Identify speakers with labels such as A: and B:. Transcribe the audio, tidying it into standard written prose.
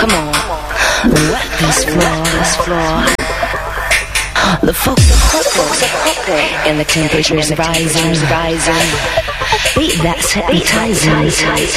A: Come on, wet this floor. The folks are hot, and the temperature's rising. Beat that's hypnotizing.